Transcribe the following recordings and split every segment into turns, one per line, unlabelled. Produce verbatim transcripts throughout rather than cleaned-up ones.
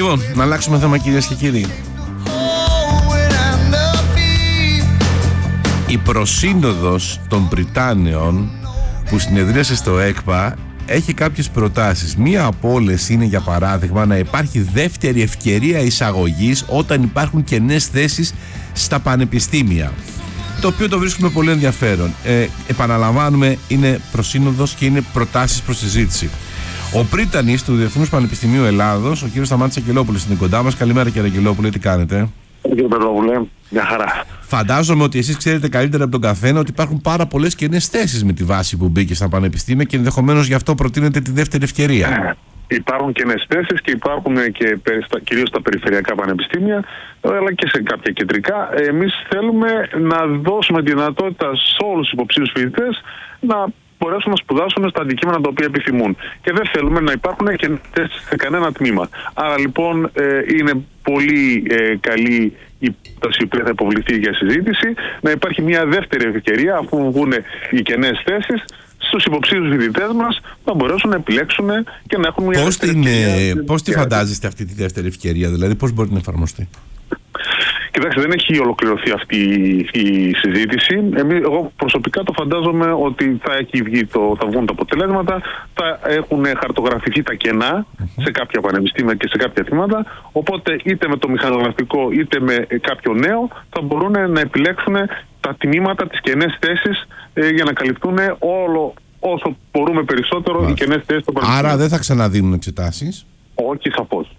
Λοιπόν, να αλλάξουμε θέμα, κυρίες και κύριοι. Η προσύνοδος των Πριτάνεων που συνεδρίασε στο ΕΚΠΑ έχει κάποιες προτάσεις. Μία από όλες είναι, για παράδειγμα, να υπάρχει δεύτερη ευκαιρία εισαγωγής όταν υπάρχουν κενές θέσεις στα πανεπιστήμια, το οποίο το βρίσκουμε πολύ ενδιαφέρον. Ε, επαναλαμβάνουμε, είναι προσύνοδος και είναι προτάσεις προς συζήτηση. Ο πρίτανης του Διεθνούς Πανεπιστημίου Ελλάδος, ο κύριος Σταμάτης Αγγελόπουλος, είναι κοντά μας. Καλημέρα, κύριε Αγγελόπουλε, τι κάνετε?
Κύριε Πετρόπουλε, μια χαρά.
Φαντάζομαι ότι εσείς ξέρετε καλύτερα από τον καθένα ότι υπάρχουν πάρα πολλές κενές θέσεις με τη βάση που μπήκε στα πανεπιστήμια και ενδεχομένως γι' αυτό προτείνετε τη δεύτερη ευκαιρία.
Υπάρχουν κενές θέσεις και υπάρχουν και κυρίως στα περιφερειακά πανεπιστήμια, αλλά και σε κάποια κεντρικά. Εμείς θέλουμε να δώσουμε τη δυνατότητα σε όλους τους υποψήφιους φοιτητές να μπορέσουν να σπουδάσουν στα αντικείμενα τα οποία επιθυμούν. Και δεν θέλουμε να υπάρχουν και σε κανένα τμήμα. Άρα λοιπόν ε, είναι πολύ ε, καλή η πρόταση η οποία θα υποβληθεί για συζήτηση, να υπάρχει μια δεύτερη ευκαιρία, αφού βγουν οι κενές θέσεις, στους υποψήφιους φοιτητές μας να μπορέσουν να επιλέξουν και να έχουν μια
πώς
δεύτερη
την,
ευκαιρία.
Πώς τη φαντάζεστε αυτή τη δεύτερη ευκαιρία, δηλαδή πώς μπορεί να εφαρμοστεί?
Κοιτάξτε, δεν έχει ολοκληρωθεί αυτή η συζήτηση. Εμείς, εγώ προσωπικά το φαντάζομαι ότι θα, έχει βγει το, θα βγουν τα αποτελέσματα, θα έχουν χαρτογραφηθεί τα κενά uh-huh. σε κάποια πανεπιστήμια και σε κάποια τμήματα. Οπότε είτε με το μηχανογραφικό είτε με κάποιο νέο θα μπορούν να επιλέξουν τα τμήματα, τις κενές θέσεις ε, για να καλυφθούν όλο όσο μπορούμε περισσότερο Μάλιστα. οι κενές θέσεις των πανεπιστήμιων.
Άρα δεν θα ξαναδίνουν εξετάσεις?
Όχι, σαφώς.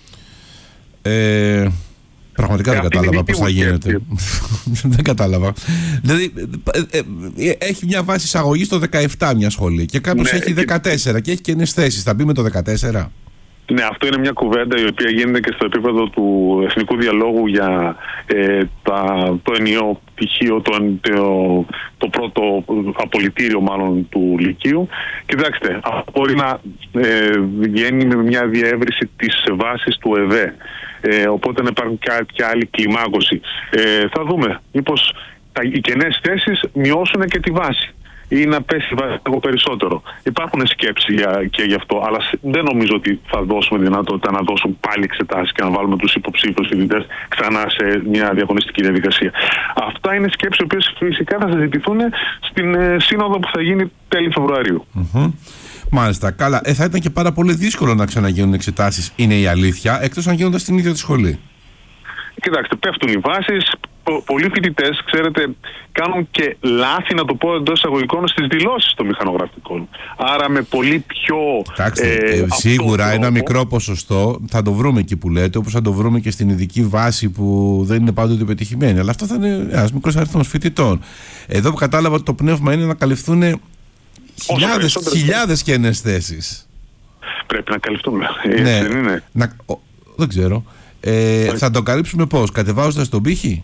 Ε... Πραγματικά δεν κατάλαβα πώς θα γίνεται. Δεν κατάλαβα. Δηλαδή, ε, ε, έχει μια βάση εισαγωγή στο δεκαεπτά μια σχολή και κάποιος ναι, έχει δεκατέσσερα και... και έχει κενές θέσεις. Θα μπει με το δεκατέσσερα?
Ναι, αυτό είναι μια κουβέντα η οποία γίνεται και στο επίπεδο του Εθνικού Διαλόγου για ε, τα, το ενιαίο πτυχίο, το, το, το πρώτο απολυτήριο μάλλον του Λυκείου. Κοιτάξτε, αυτό μπορεί να ε, βγαίνει με μια διεύρυνση της βάσης του ΕΔΕ. Ε, οπότε να υπάρχουν κάποια άλλη κλιμάκωση. Ε, θα δούμε μήπως τα, οι κενές θέσεις μειώσουν και τη βάση ή να πέσει η βάση λίγο περισσότερο. Υπάρχουν σκέψεις για, και γι' αυτό, αλλά δεν νομίζω ότι θα δώσουμε δυνατότητα να δώσουν πάλι εξετάσεις και να βάλουμε τους υποψήφιους φοιτητές ξανά σε μια διαγωνιστική διαδικασία. Αυτά είναι σκέψεις οι οποίες φυσικά θα συζητηθούν στην ε, σύνοδο που θα γίνει τέλη Φεβρουαρίου.
Mm-hmm. Μάλιστα. Καλά. Ε, θα ήταν και πάρα πολύ δύσκολο να ξαναγίνουν εξετάσεις, είναι η αλήθεια, εκτός αν γίνονται στην ίδια τη σχολή.
Κοιτάξτε, πέφτουν οι βάσεις. Πο- πολλοί φοιτητές, ξέρετε, κάνουν και λάθη, να το πω εντός εισαγωγικών, στις δηλώσεις των μηχανογραφικών. Άρα με πολύ πιο.
Κοιτάξτε, ε, ε, σίγουρα τρόπο, ένα μικρό ποσοστό θα το βρούμε εκεί που λέτε, όπως θα το βρούμε και στην ειδική βάση που δεν είναι πάντοτε πετυχημένη. Αλλά αυτό θα είναι ένας μικρός αριθμός φοιτητών. Εδώ που κατάλαβα ότι το πνεύμα είναι να καλυφθούν χιλιάδες, χιλιάδες κενές θέσεις.
Πρέπει να καλυφθούμε.
Ναι,
δεν είναι.
Να, ο, δεν ξέρω. Ε, θα το καλύψουμε πώς, κατεβάζοντας τον πύχη?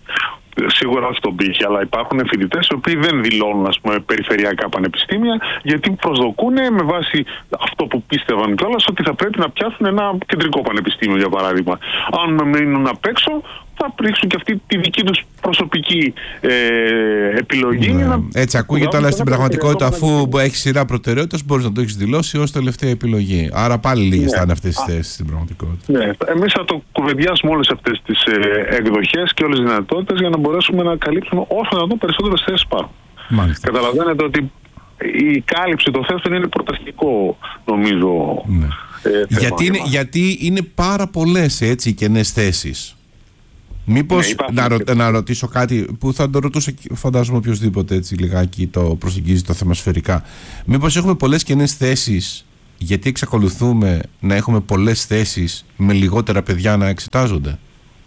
Σίγουρα όχι τον πύχη, αλλά υπάρχουν φοιτητές οι οποίοι δεν δηλώνουν, ας πούμε, περιφερειακά πανεπιστήμια, γιατί προσδοκούν με βάση αυτό που πίστευαν κιόλας ότι θα πρέπει να πιάσουν ένα κεντρικό πανεπιστήμιο, για παράδειγμα. Αν μείνουν απ' έξω, θα πρίξουν και αυτή τη δική τους προσωπική ε, επιλογή.
Ναι.
Να...
Έτσι ακούγεται, αλλά στην πραγματικότητα, αφού έχει σειρά προτεραιότητας, μπορείς να το έχεις δηλώσει ως τελευταία επιλογή. Άρα πάλι λίγες ναι. θα είναι αυτές τις θέσεις στην πραγματικότητα.
Ναι. Εμείς θα το κουβεντιάσουμε όλες αυτές τις ε, εκδοχές και όλες τις δυνατότητες για να μπορέσουμε να καλύψουμε όσο να δω περισσότερες θέσεις υπάρχουν.
Μάλιστα.
Καταλαβαίνετε ότι η κάλυψη των θέσεων είναι πρωταρχικό, νομίζω.
Ναι.
Ε,
γιατί, είναι, γιατί είναι πάρα πολλές έτσι κενές θέσεις. Μήπως ναι, να, ρω, να ρωτήσω κάτι που θα το ρωτούσε, φαντάζομαι, οποιοδήποτε έτσι λιγάκι το προσεγγίζει το θέμα σφαιρικά. Μήπως έχουμε πολλές κενές θέσεις γιατί εξακολουθούμε να έχουμε πολλές θέσεις με λιγότερα παιδιά να εξετάζονται?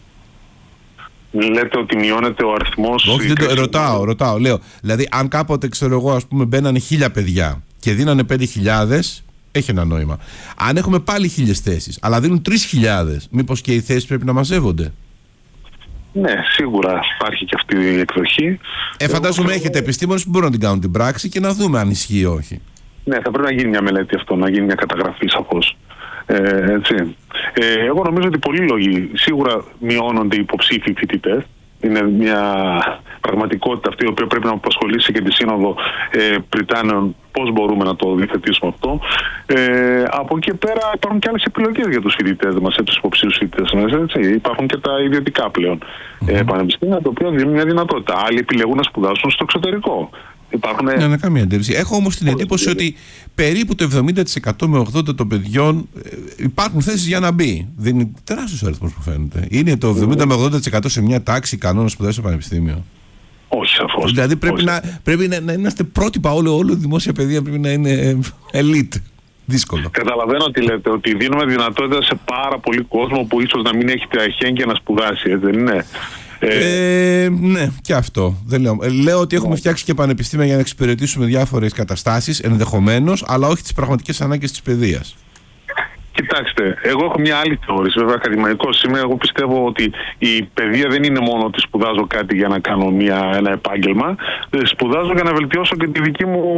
Λέτε ότι μειώνεται ο αριθμός?
Όχι, δεν το, ρωτάω, ρωτάω, λέω. Δηλαδή, αν κάποτε, ξέρω εγώ, ας πούμε, μπαίνανε χίλια παιδιά και δίνανε πέντε χιλιάδες, έχει ένα νόημα. Αν έχουμε πάλι χίλιες θέσεις, αλλά δίνουν τρεις χιλιάδες, μήπως και οι θέσεις πρέπει να μαζεύονται?
Ναι, σίγουρα υπάρχει και αυτή η εκδοχή.
Ε, φαντάζομαι έχετε επιστήμονες που μπορούν να την κάνουν την πράξη και να δούμε αν ισχύει ή όχι.
Ναι, θα πρέπει να γίνει μια μελέτη αυτό, να γίνει μια καταγραφή σαφώς. Ε, έτσι. Ε, εγώ νομίζω ότι πολλοί λόγοι. Σίγουρα μειώνονται οι υποψήφιοι φοιτητές. Είναι μια πραγματικότητα αυτή η οποία πρέπει να απασχολήσει και τη Σύνοδο ε, Πριτάνεων, πώς μπορούμε να το διαθετήσουμε αυτό. Ε, από εκεί πέρα υπάρχουν και άλλες επιλογές για τους φοιτητές μας, τους υποψήφιους φοιτητές μας. Έτσι. Υπάρχουν και τα ιδιωτικά πλέον mm-hmm. ε, πανεπιστήμια, τα οποία δίνουν μια δυνατότητα. Άλλοι επιλέγουν να σπουδάσουν στο εξωτερικό. Υπάρχουν...
Ναι, ναι, καμία αντίρρηση. Έχω όμως την εντύπωση ότι περίπου το εβδομήντα τοις εκατό με ογδόντα τοις εκατό των παιδιών υπάρχουν θέσεις για να μπει. Δεν είναι τεράστιος αριθμός που φαίνεται. Είναι το εβδομήντα με ογδόντα τοις εκατό σε μια τάξη ικανό να σπουδάσει στο πανεπιστήμιο.
Όχι, σαφώς.
Δηλαδή πρέπει, Όχι. Να, πρέπει να, να είμαστε πρότυπα, όλο, όλο η δημόσια παιδεία πρέπει να είναι elite. Δύσκολο.
Καταλαβαίνω τι λέτε, ότι δίνουμε δυνατότητα σε πάρα πολύ κόσμο που ίσως να μην έχει τα εχέγγυα να σπουδάσει, έτσι δεν είναι?
Ε, ναι, και αυτό. Δεν λέω. Λέω ότι έχουμε φτιάξει και πανεπιστήμια για να εξυπηρετήσουμε διάφορες καταστάσεις, ενδεχομένως, αλλά όχι τις πραγματικές ανάγκες της παιδείας.
Κοιτάξτε, εγώ έχω μια άλλη θεώρηση, βέβαια ακαδημαϊκός είμαι. Εγώ πιστεύω ότι η παιδεία δεν είναι μόνο ότι σπουδάζω κάτι για να κάνω μια, ένα επάγγελμα. Σπουδάζω για να βελτιώσω και τη δική μου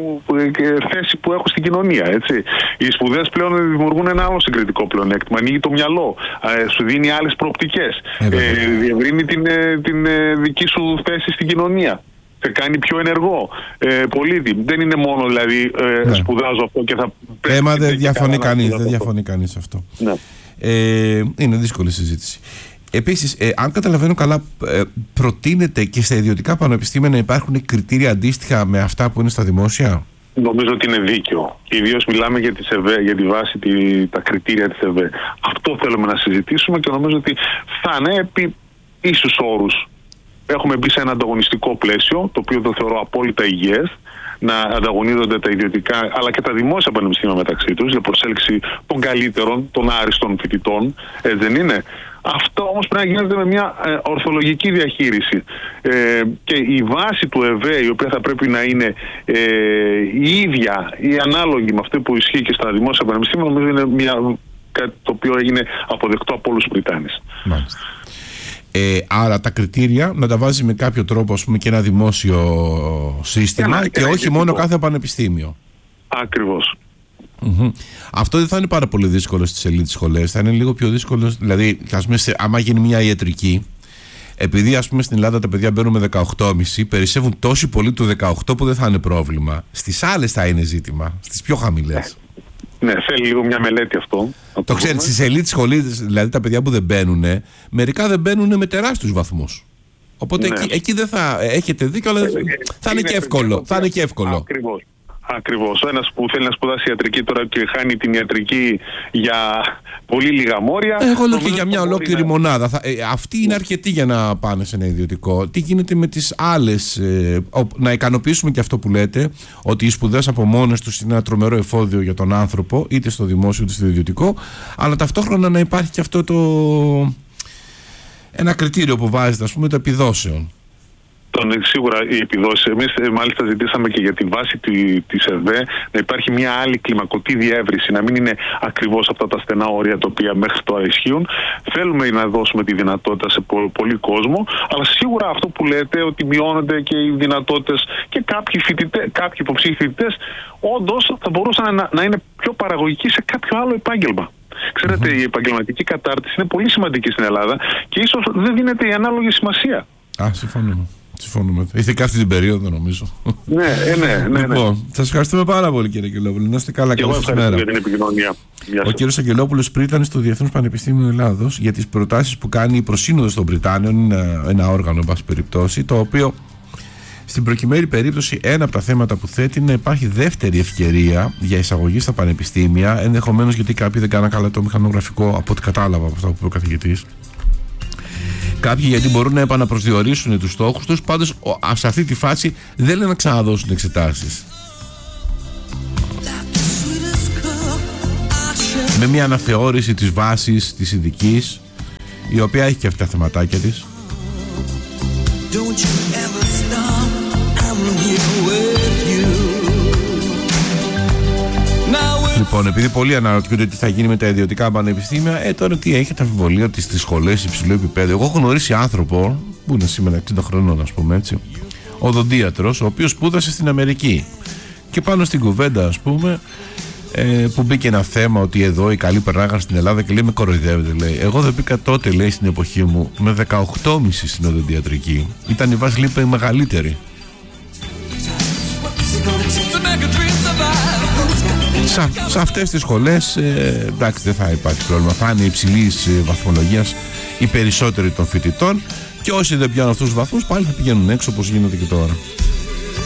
θέση που έχω στην κοινωνία. Έτσι. Οι σπουδές πλέον δημιουργούν ένα άλλο συγκριτικό πλεονέκτημα. Ανοίγει το μυαλό, σου δίνει άλλες προοπτικές, ε, διευρύνει την, την δική σου θέση στην κοινωνία. Σε κάνει πιο ενεργό ε, πολίτη. Δεν είναι μόνο δηλαδή ε, ναι. σπουδάζω αυτό και θα πρέπει.
Έμα δεν διαφωνεί κανείς, δεν διαφωνεί κανείς αυτό.
Ναι.
Ε, είναι δύσκολη συζήτηση. Επίσης, ε, αν καταλαβαίνω καλά, ε, προτείνεται και στα ιδιωτικά πανεπιστήμια να υπάρχουν κριτήρια αντίστοιχα με αυτά που είναι στα δημόσια.
Νομίζω ότι είναι δίκαιο. Ιδίως μιλάμε για, τις ΕΒΕ, για τη βάση, τη, τα κριτήρια της ΕΒΕ. Αυτό θέλουμε να συζητήσουμε και νομίζω ότι θα είναι επί ίσους όρους. Έχουμε μπει σε ένα ανταγωνιστικό πλαίσιο, το οποίο το θεωρώ απόλυτα υγιές, να ανταγωνίζονται τα ιδιωτικά αλλά και τα δημόσια πανεπιστήμια μεταξύ τους για προσέλκυση των καλύτερων, των άριστων φοιτητών. Έτσι δεν είναι? Αυτό όμως πρέπει να γίνεται με μια ε, ορθολογική διαχείριση. Ε, και η βάση του ΕΒΕ, η οποία θα πρέπει να είναι ε, η ίδια ή ανάλογη με αυτή που ισχύει και στα δημόσια πανεπιστήμια, νομίζω είναι μια, κάτι το οποίο έγινε αποδεκτό από όλους τους Βρυτάνες.
Μάλιστα. Ε, άρα τα κριτήρια να τα βάζει με κάποιο τρόπο, ας πούμε, και ένα δημόσιο σύστημα ένα, και ένα όχι μόνο κάθε πανεπιστήμιο.
Ακριβώς.
Mm-hmm. Αυτό δεν θα είναι πάρα πολύ δύσκολο στις ελίτ σχολές, θα είναι λίγο πιο δύσκολο. Δηλαδή, ας πούμε, σε, άμα γίνει μια ιατρική, επειδή ας πούμε στην Ελλάδα τα παιδιά μπαίνουν με δεκαοκτώ κόμμα πέντε, περισσεύουν τόσοι πολλοί του δεκαοκτώ που δεν θα είναι πρόβλημα. Στις άλλες θα είναι ζήτημα, στις πιο χαμηλές.
Ναι, θέλει λίγο μια μελέτη αυτό.
Το ξέρετε, στις ελίτ σχολές, δηλαδή τα παιδιά που δεν μπαίνουν, μερικά δεν μπαίνουν με τεράστιους βαθμούς. Οπότε ναι. εκεί, εκεί δεν θα έχετε δίκιο, αλλά ε, θα είναι, είναι και εύκολο. Θα είναι και εύκολο.
Ακριβώς. Ακριβώς. Ένας που θέλει να σπουδάσει ιατρική τώρα και χάνει την ιατρική για πολύ λίγα μόρια.
Εγώ λέω και για μια ολόκληρη να... μονάδα. Θα, ε, αυτοί είναι αρκετοί για να πάνε σε ένα ιδιωτικό. Τι γίνεται με τις άλλες? Ε, να ικανοποιήσουμε και αυτό που λέτε, ότι οι σπουδές από μόνες τους είναι ένα τρομερό εφόδιο για τον άνθρωπο, είτε στο δημόσιο είτε στο ιδιωτικό, αλλά ταυτόχρονα να υπάρχει και αυτό το. Ένα κριτήριο που βάζεται, ας πούμε, το επιδόσεων.
Τον, σίγουρα οι επιδόσεις. Εμείς μάλιστα ζητήσαμε και για τη βάση της ΕΒΕ να υπάρχει μια άλλη κλιμακωτή διεύρυνση, να μην είναι ακριβώς αυτά τα στενά όρια τα οποία μέχρι τώρα ισχύουν. Θέλουμε να δώσουμε τη δυνατότητα σε πο, πολύ κόσμο, αλλά σίγουρα αυτό που λέτε, ότι μειώνονται και οι δυνατότητες και κάποιοι, φοιτητές, κάποιοι υποψήφοι φοιτητές όντως θα μπορούσαν να, να είναι πιο παραγωγικοί σε κάποιο άλλο επάγγελμα. Ξέρετε, mm-hmm. η επαγγελματική κατάρτιση είναι πολύ σημαντική στην Ελλάδα και ίσως δεν δίνεται η ανάλογη σημασία.
Α, συμφωνούμε. Συμφωνούμε. Ήθελα αυτή την περίοδο, νομίζω.
Ναι, ναι, ναι.
Λοιπόν, ναι. Σας ευχαριστούμε πάρα πολύ, κύριε Αγγελόπουλο. Να είστε καλά,
καλή σας μέρα. Για την επικοινωνία.
Ο κύριος Αγγελόπουλος Πρίτανης στο Διεθνές Πανεπιστήμιο Ελλάδος για τις προτάσεις που κάνει η Προσύνοδος των Βρυτάνεων, είναι ένα όργανο, εν πάση περιπτώσει, το οποίο στην προκειμένη περίπτωση ένα από τα θέματα που θέτει είναι να υπάρχει δεύτερη ευκαιρία για εισαγωγή στα πανεπιστήμια, ενδεχομένως γιατί κάποιοι δεν κάναν καλά το μηχανογραφικό, από ό,τι κατάλαβα από αυτά που είπε ο καθηγητής. Κάποιοι γιατί μπορούν να επαναπροσδιορίσουν τους στόχους τους, πάντως σε αυτή τη φάση δεν λένε να ξαναδώσουν εξετάσεις. Με μια αναθεώρηση της βάσης της ειδικής, η οποία έχει και αυτά τα θεματάκια της. Λοιπόν, επειδή πολλοί αναρωτιούνται τι θα γίνει με τα ιδιωτικά πανεπιστήμια, ε, τώρα τι έχετε αμφιβολία ότι στις σχολές υψηλού επίπεδου? Εγώ έχω γνωρίσει άνθρωπο που είναι σήμερα εξήντα χρονών, ας πούμε έτσι, οδοντίατρος, ο οποίος σπούδασε στην Αμερική. Και πάνω στην κουβέντα, ας πούμε, ε, που μπήκε ένα θέμα ότι εδώ οι καλοί περνάγαν στην Ελλάδα και λέει με κοροϊδεύετε, λέει. Εγώ δεν μπήκα τότε, λέει, στην εποχή μου με δεκαοκτώ κόμμα πέντε στην οδοντιατρική. Ήταν η βάση λίπα η μεγαλύτερη. Σε, σε αυτές τις σχολές ε, εντάξει, δεν θα υπάρχει πρόβλημα. Θα είναι υψηλής ε, βαθμολογίας οι περισσότεροι των φοιτητών, και όσοι δεν πιάνουν αυτούς τους βαθμούς πάλι θα πηγαίνουν έξω όπως γίνεται και τώρα.